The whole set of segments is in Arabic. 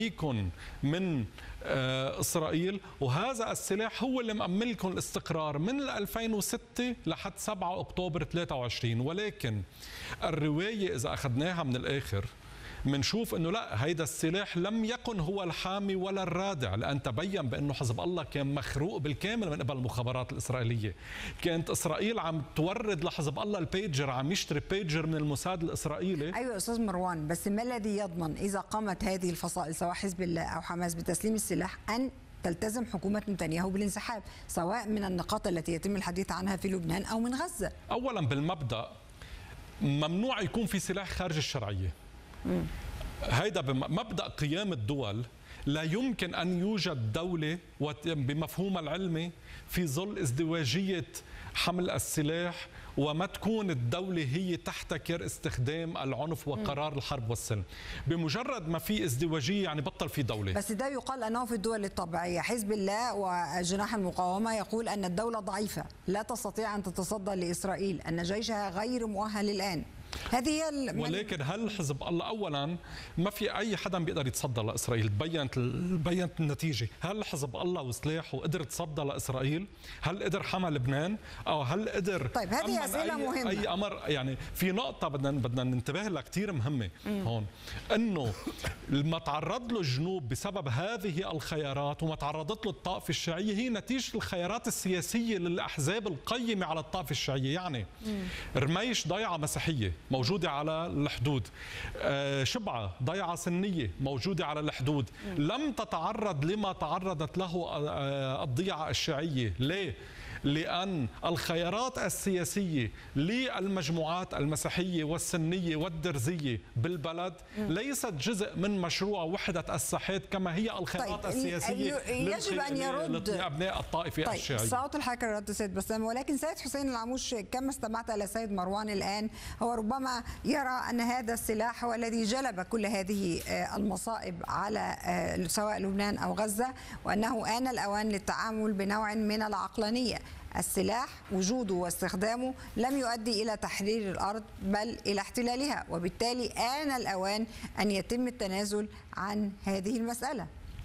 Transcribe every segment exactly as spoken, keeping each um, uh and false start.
يكون من إسرائيل، وهذا السلاح هو اللي مأمن لكم الاستقرار من ألفين وستة لحد سبعة أكتوبر ثلاثة وعشرين. ولكن الرواية إذا أخذناها من الآخر منشوف انه لا، هيدا السلاح لم يكن هو الحامي ولا الرادع، لان تبين بانه حزب الله كان مخروق بالكامل من قبل المخابرات الاسرائيليه. كانت اسرائيل عم تورد لحزب الله البيجر، عم يشتري بيجر من الموساد الاسرائيلي. ايوه استاذ مروان، بس ما الذي يضمن اذا قامت هذه الفصائل سواء حزب الله او حماس بتسليم السلاح ان تلتزم حكومة نتنياهو بالانسحاب، سواء من النقاط التي يتم الحديث عنها في لبنان او من غزه؟ اولا بالمبدا ممنوع يكون في سلاح خارج الشرعيه. مم. هيدا بمبدأ قيام الدول. لا يمكن أن يوجد دولة بمفهومها العلمي في ظل ازدواجية حمل السلاح وما تكون الدولة هي تحتكر استخدام العنف وقرار الحرب والسلم. بمجرد ما في ازدواجية يعني بطل في دولة. بس ده يقال أنه في الدول الطبيعية. حزب الله وجناح المقاومة يقول أن الدولة ضعيفة لا تستطيع أن تتصدى لإسرائيل، أن جيشها غير مؤهل الآن. هذه هي ولكن هل حزب الله اولا ما في اي حدا بيقدر يتصدى لاسرائيل؟ بينت بينت النتيجه. هل حزب الله وسلاحه قدر يتصدى لاسرائيل؟ هل قدر حمى لبنان؟ او هل قدر؟ طيب هذه اسئله أي مهمه. اي امر يعني في نقطه بدنا بدنا ننتبه لها كثير مهمه مم. هون، انه ما تعرض له الجنوب بسبب هذه الخيارات وما تعرضت له الطائفه الشيعيه هي نتيجه الخيارات السياسيه للاحزاب القيمه على الطائفه الشيعيه. يعني مم. رميش ضيعه مسيحيه موجودة على الحدود، شبعة ضيعة سنية موجودة على الحدود، لم تتعرض لما تعرضت له الضيعة الشيعية. ليه؟ لأن الخيارات السياسية للمجموعات المسيحية والسنية والدرزية بالبلد ليست جزء من مشروع وحدة الساحات كما هي الخيارات طيب السياسية. يجب أن يرد أبناء الطائفة طيب الشيعية. صوت الحركة رد سيد بسام، ولكن سيد حسين العموش كما استمعت إلى سيد مروان الآن هو ربما يرى أن هذا السلاح هو الذي جلب كل هذه المصائب على سواء لبنان أو غزة، وأنه آن الأوان للتعامل بنوع من العقلانية. السلاح وجوده واستخدامه لم يؤدي إلى تحرير الأرض بل إلى احتلالها، وبالتالي آن الأوان أن يتم التنازل عن هذه المسألة.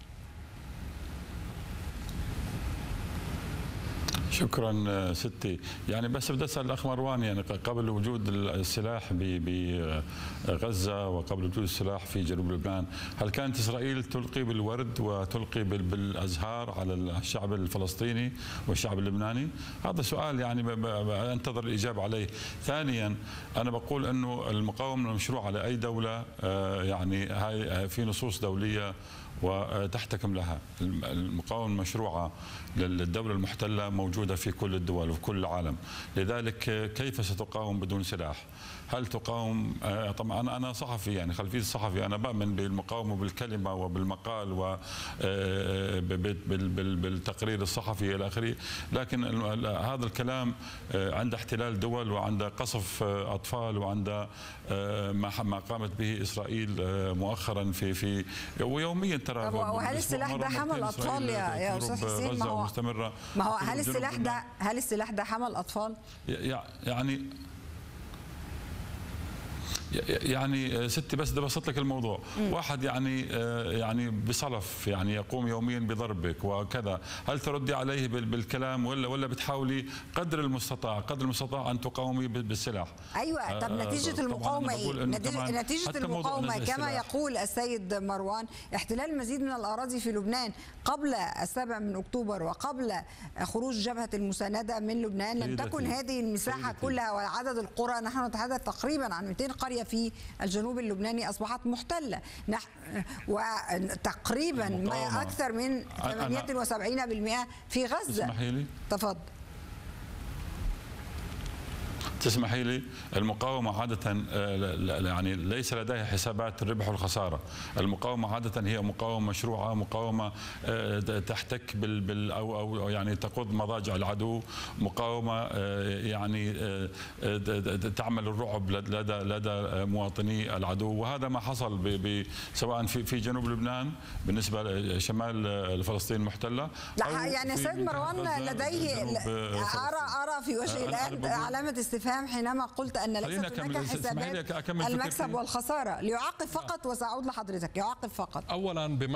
شكرا ستي. يعني بس بدي اسال الاخ مروان، يعني قبل وجود السلاح بغزه وقبل وجود السلاح في جنوب لبنان، هل كانت اسرائيل تلقي بالورد وتلقي بالازهار على الشعب الفلسطيني والشعب اللبناني؟ هذا سؤال يعني انتظر الاجابه عليه. ثانيا انا بقول انه المقاومه مشروع على اي دوله، يعني هاي في نصوص دوليه وتحتكم لها. المقاومة المشروعة للدولة المحتلة موجودة في كل الدول وفي كل العالم، لذلك كيف ستقاوم بدون سلاح؟ هل تقاوم؟ طبعا أنا أنا صحفي، يعني خلفية صحفي، أنا بؤمن بالمقاومة بالكلمة وبالمقال وبالتقرير الصحفي إلى آخره، لكن هذا الكلام عند احتلال دول وعند قصف أطفال وعند ما قامت به إسرائيل مؤخرا في في ويوميا ترى. وهل السلاح ده حمل أطفال يا يا أستاذ حسين؟ ما هو ما هو هل السلاح ده هل السلاح ده حمل أطفال؟ يعني يعني ستي بس بدي ابسط لك الموضوع. مم. واحد يعني يعني بصلف يعني يقوم يوميا بضربك وكذا، هل تردي عليه بالكلام ولا ولا بتحاولي قدر المستطاع قدر المستطاع ان تقاومي بالسلاح؟ ايوه. طب نتيجه المقاومه ايه؟ نتيجه, نتيجة المقاومه كما يقول السيد مروان احتلال المزيد من الاراضي في لبنان قبل السابع من اكتوبر وقبل خروج جبهه المسانده من لبنان. لم تكن هذه المساحه كلها وعدد القرى، نحن نتحدث تقريبا عن مئتين قريه في الجنوب اللبناني أصبحت محتلة، وتقريبا ما أكثر من ثمانية وسبعين بالمئة في غزة. اسمحي لي تفضل. تسمحي لي، المقاومة عادة يعني ليس لديها حسابات الربح والخسارة. المقاومة عادة هي مقاومة مشروعة، مقاومة تحتك بال, بال أو, أو يعني تقود مضاجع العدو، مقاومة يعني تعمل الرعب لدى لدى مواطني العدو، وهذا ما حصل ب ب سواء في في جنوب لبنان بالنسبة لشمال فلسطين المحتلة. لا يعني سيد مروان لديه أرى أرى في وجه الآن علامة استفهام الكلام حينما قلت أن ليست هناك حسابات المكسب والخسارة. ليعقب فقط وسأعود لحضرتك. يعقب فقط. أولا